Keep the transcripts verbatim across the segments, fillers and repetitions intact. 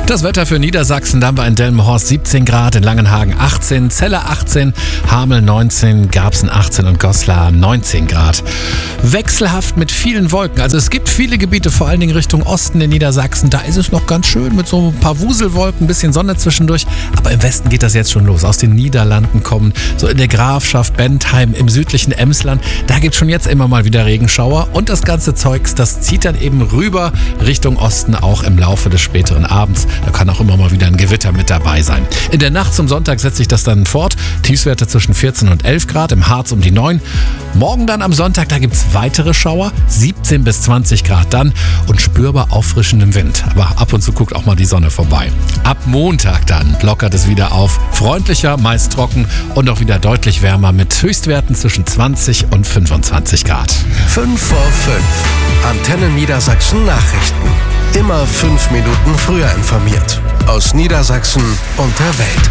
Das Wetter für Niedersachsen, da haben wir in Delmenhorst siebzehn Grad, in Langenhagen achtzehn, Celle achtzehn, Hameln neunzehn, Garbsen achtzehn und Goslar neunzehn Grad. Wechselhaft mit vielen Wolken. Also es gibt viele Gebiete, vor allen Dingen Richtung Osten in Niedersachsen. Da ist es noch ganz schön mit so ein paar Wuselwolken, ein bisschen Sonne zwischendurch. Aber im Westen geht das jetzt schon los. Aus den Niederlanden kommen, so in der Grafschaft Bentheim, im südlichen Emsland. Da gibt es schon jetzt immer mal wieder Regenschauer. Und das ganze Zeugs, das zieht dann eben rüber Richtung Osten, auch im Laufe des späteren Abends. Da kann auch immer mal wieder ein Gewitter mit dabei sein. In der Nacht zum Sonntag setzt sich das dann fort. Tiefstwerte zwischen vierzehn und elf Grad, im Harz um die neun. Morgen dann am Sonntag, da gibt es weitere Schauer, siebzehn bis zwanzig Grad dann und spürbar auffrischendem Wind. Aber ab und zu guckt auch mal die Sonne vorbei. Ab Montag dann lockert es wieder auf. Freundlicher, meist trocken und auch wieder deutlich wärmer mit Höchstwerten zwischen zwanzig und fünfundzwanzig Grad. fünf vor fünf. Antenne Niedersachsen Nachrichten. Immer fünf Minuten früher informiert. Aus Niedersachsen und der Welt.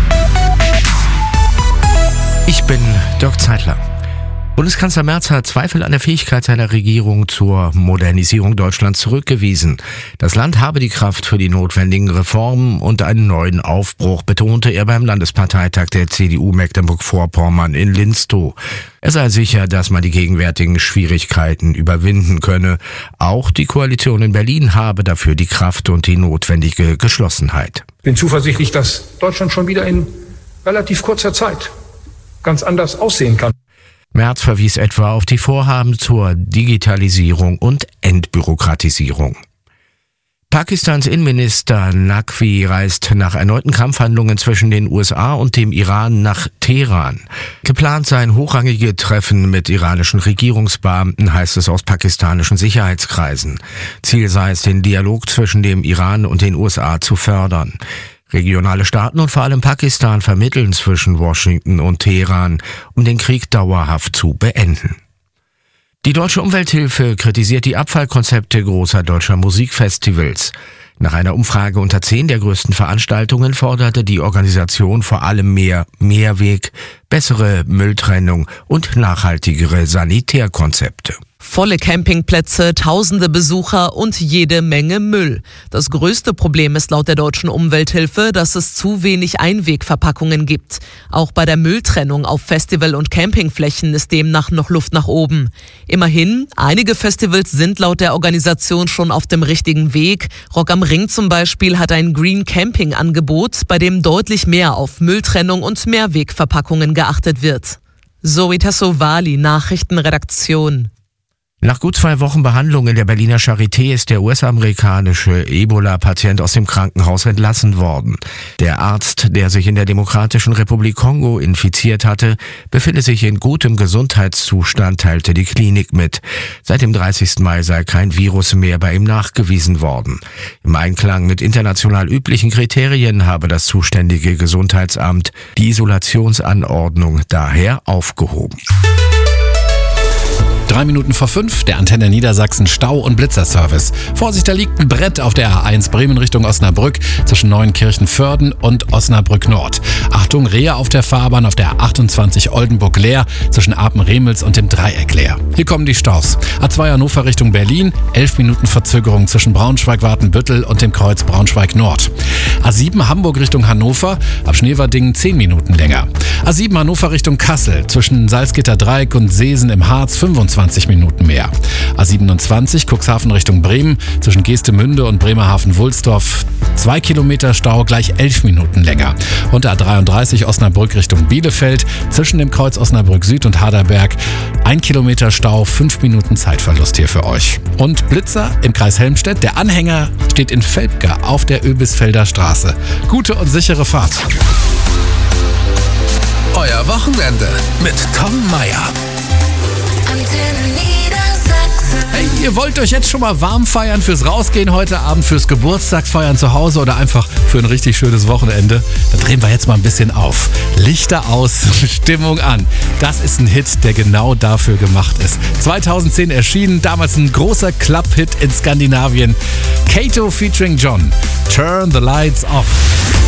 Ich bin Dirk Zeitler. Bundeskanzler Merz hat Zweifel an der Fähigkeit seiner Regierung zur Modernisierung Deutschlands zurückgewiesen. Das Land habe die Kraft für die notwendigen Reformen und einen neuen Aufbruch, betonte er beim Landesparteitag der C D U Mecklenburg-Vorpommern in Linstow. Er sei sicher, dass man die gegenwärtigen Schwierigkeiten überwinden könne. Auch die Koalition in Berlin habe dafür die Kraft und die notwendige Geschlossenheit. Ich bin zuversichtlich, dass Deutschland schon wieder in relativ kurzer Zeit ganz anders aussehen kann. Merz verwies etwa auf die Vorhaben zur Digitalisierung und Entbürokratisierung. Pakistans Innenminister Naqvi reist nach erneuten Kampfhandlungen zwischen den U S A und dem Iran nach Teheran. Geplant seien hochrangige Treffen mit iranischen Regierungsbeamten, heißt es aus pakistanischen Sicherheitskreisen. Ziel sei es, den Dialog zwischen dem Iran und den U S A zu fördern. Regionale Staaten und vor allem Pakistan vermitteln zwischen Washington und Teheran, um den Krieg dauerhaft zu beenden. Die Deutsche Umwelthilfe kritisiert die Abfallkonzepte großer deutscher Musikfestivals. Nach einer Umfrage unter zehn der größten Veranstaltungen forderte die Organisation vor allem mehr Mehrweg, bessere Mülltrennung und nachhaltigere Sanitärkonzepte. Volle Campingplätze, tausende Besucher und jede Menge Müll. Das größte Problem ist laut der Deutschen Umwelthilfe, dass es zu wenig Einwegverpackungen gibt. Auch bei der Mülltrennung auf Festival- und Campingflächen ist demnach noch Luft nach oben. Immerhin, einige Festivals sind laut der Organisation schon auf dem richtigen Weg. Rock am Ring zum Beispiel hat ein Green Camping Angebot, bei dem deutlich mehr auf Mülltrennung und Mehrwegverpackungen geachtet wird. Zoe Tassovali, Nachrichtenredaktion. Nach gut zwei Wochen Behandlung in der Berliner Charité ist der U S-amerikanische Ebola-Patient aus dem Krankenhaus entlassen worden. Der Arzt, der sich in der Demokratischen Republik Kongo infiziert hatte, befinde sich in gutem Gesundheitszustand, teilte die Klinik mit. Seit dem dreißigsten Mai sei kein Virus mehr bei ihm nachgewiesen worden. Im Einklang mit international üblichen Kriterien habe das zuständige Gesundheitsamt die Isolationsanordnung daher aufgehoben. Drei Minuten vor fünf, der Antenne Niedersachsen Stau- und Blitzerservice. Vorsicht, da liegt ein Brett auf der A eins Bremen Richtung Osnabrück zwischen Neuenkirchen-Vörden und Osnabrück Nord. Achtung, Rehe auf der Fahrbahn auf der A achtundzwanzig Oldenburg-Leer zwischen Apen-Remels und dem Dreieck Leer. Hier kommen die Staus. A zwei Hannover Richtung Berlin, elf Minuten Verzögerung zwischen Braunschweig-Wartenbüttel und dem Kreuz Braunschweig Nord. A sieben Hamburg Richtung Hannover, ab Schneverdingen zehn Minuten länger. A sieben Hannover Richtung Kassel zwischen Salzgitter-Dreieck und Seesen im Harz fünfundzwanzig Minuten mehr. A siebenundzwanzig Cuxhaven Richtung Bremen zwischen Geestemünde und Bremerhaven-Wulsdorf zwei Kilometer Stau, gleich elf Minuten länger. Und A dreiunddreißig Osnabrück Richtung Bielefeld zwischen dem Kreuz Osnabrück Süd und Haderberg ein Kilometer Stau, fünf Minuten Zeitverlust hier für euch. Und Blitzer im Kreis Helmstedt, der Anhänger steht in Velpke auf der Öbisfelder Straße. Gute und sichere Fahrt. Euer Wochenende mit Tom Meyer. Hey, ihr wollt euch jetzt schon mal warm feiern fürs Rausgehen heute Abend, fürs Geburtstagsfeiern zu Hause oder einfach für ein richtig schönes Wochenende? Dann drehen wir jetzt mal ein bisschen auf. Lichter aus, Stimmung an. Das ist ein Hit, der genau dafür gemacht ist. zweitausendzehn erschienen, damals ein großer Club-Hit in Skandinavien. Kato featuring John. Turn the Lights Off.